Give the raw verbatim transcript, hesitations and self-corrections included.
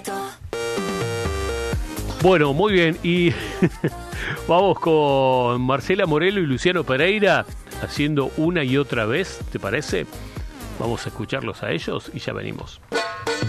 Bueno, muy bien, y vamos con Marcela Morelo y Luciano Pereira haciendo Una y Otra Vez, ¿te parece? Vamos a escucharlos a ellos y ya venimos.